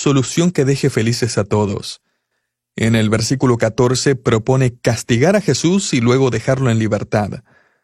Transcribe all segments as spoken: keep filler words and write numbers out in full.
solución que deje felices a todos. En el versículo catorce propone castigar a Jesús y luego dejarlo en libertad.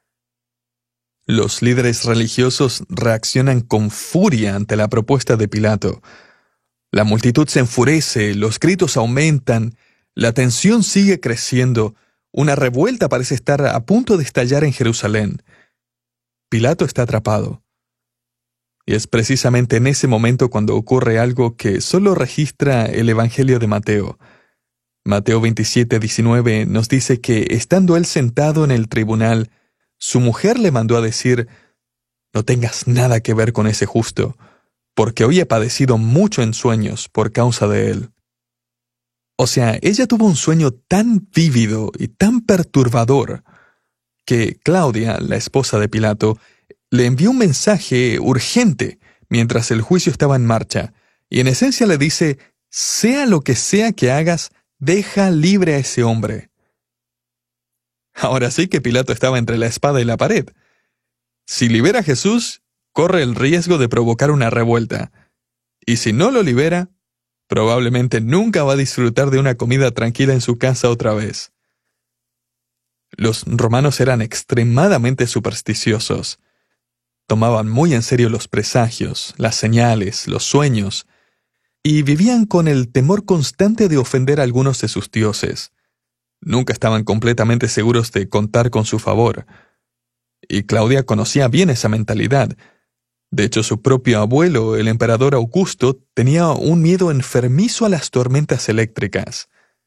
Los líderes religiosos reaccionan con furia ante la propuesta de Pilato. La multitud se enfurece, los gritos aumentan, la tensión sigue creciendo, una revuelta parece estar a punto de estallar en Jerusalén. Pilato está atrapado. Y es precisamente en ese momento cuando ocurre algo que solo registra el Evangelio de Mateo. Mateo veintisiete, diecinueve nos dice que, estando él sentado en el tribunal, su mujer le mandó a decir: «No tengas nada que ver con ese justo, porque hoy he padecido mucho en sueños por causa de él». O sea, ella tuvo un sueño tan vívido y tan perturbador que Claudia, la esposa de Pilato, le envió un mensaje urgente mientras el juicio estaba en marcha, y en esencia le dice: «Sea lo que sea que hagas, deja libre a ese hombre». Ahora sí que Pilato estaba entre la espada y la pared. Si libera a Jesús, corre el riesgo de provocar una revuelta. Y si no lo libera, probablemente nunca va a disfrutar de una comida tranquila en su casa otra vez. Los romanos eran extremadamente supersticiosos. Tomaban muy en serio los presagios, las señales, los sueños, y vivían con el temor constante de ofender a algunos de sus dioses. Nunca estaban completamente seguros de contar con su favor. Y Claudia conocía bien esa mentalidad. De hecho, su propio abuelo, el emperador Augusto, tenía un miedo enfermizo a las tormentas eléctricas.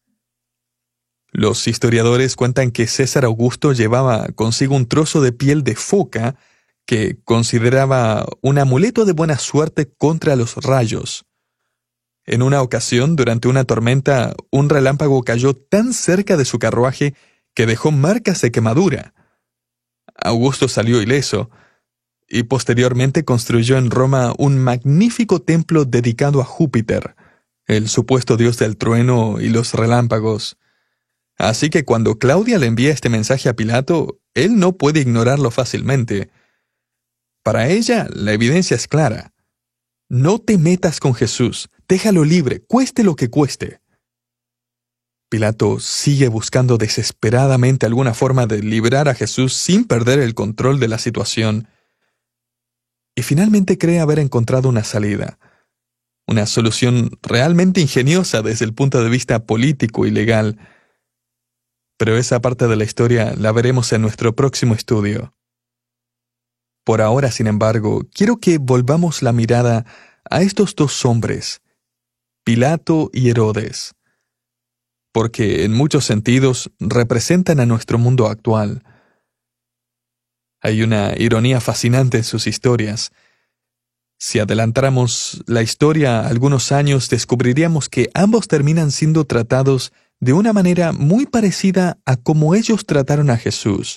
Los historiadores cuentan que César Augusto llevaba consigo un trozo de piel de foca que consideraba un amuleto de buena suerte contra los rayos. En una ocasión, durante una tormenta, un relámpago cayó tan cerca de su carruaje que dejó marcas de quemadura. Augusto salió ileso, y posteriormente construyó en Roma un magnífico templo dedicado a Júpiter, el supuesto dios del trueno y los relámpagos. Así que cuando Claudia le envía este mensaje a Pilato, él no puede ignorarlo fácilmente. Para ella, la evidencia es clara. No te metas con Jesús, déjalo libre, cueste lo que cueste. Pilato sigue buscando desesperadamente alguna forma de librar a Jesús sin perder el control de la situación. Y finalmente cree haber encontrado una salida. Una solución realmente ingeniosa desde el punto de vista político y legal. Pero esa parte de la historia la veremos en nuestro próximo estudio. Por ahora, sin embargo, quiero que volvamos la mirada a estos dos hombres, Pilato y Herodes, porque en muchos sentidos representan a nuestro mundo actual. Hay una ironía fascinante en sus historias. Si adelantáramos la historia algunos años, descubriríamos que ambos terminan siendo tratados de una manera muy parecida a como ellos trataron a Jesús.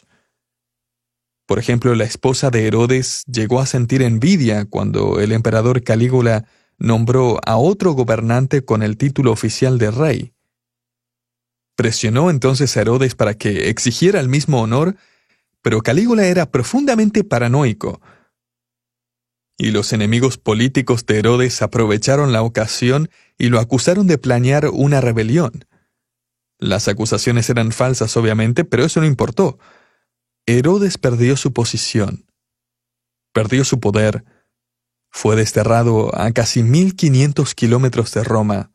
Por ejemplo, la esposa de Herodes llegó a sentir envidia cuando el emperador Calígula nombró a otro gobernante con el título oficial de rey. Presionó entonces a Herodes para que exigiera el mismo honor, pero Calígula era profundamente paranoico. Y los enemigos políticos de Herodes aprovecharon la ocasión y lo acusaron de planear una rebelión. Las acusaciones eran falsas, obviamente, pero eso no importó. Herodes perdió su posición, perdió su poder, fue desterrado a casi mil quinientos kilómetros de Roma.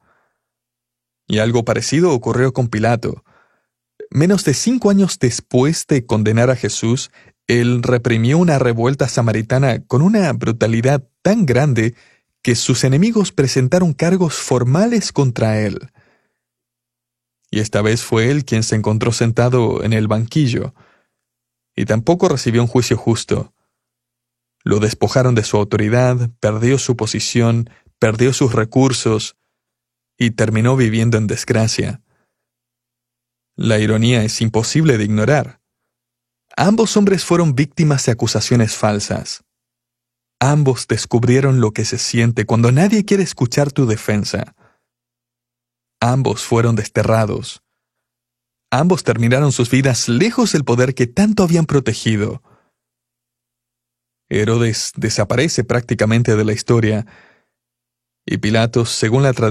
Y algo parecido ocurrió con Pilato. Menos de cinco años después de condenar a Jesús, él reprimió una revuelta samaritana con una brutalidad tan grande que sus enemigos presentaron cargos formales contra él. Y esta vez fue él quien se encontró sentado en el banquillo, y tampoco recibió un juicio justo. Lo despojaron de su autoridad, perdió su posición, perdió sus recursos, y terminó viviendo en desgracia. La ironía es imposible de ignorar. Ambos hombres fueron víctimas de acusaciones falsas. Ambos descubrieron lo que se siente cuando nadie quiere escuchar tu defensa. Ambos fueron desterrados. Ambos terminaron sus vidas lejos del poder que tanto habían protegido. Herodes desaparece prácticamente de la historia, y Pilatos, según la tradición,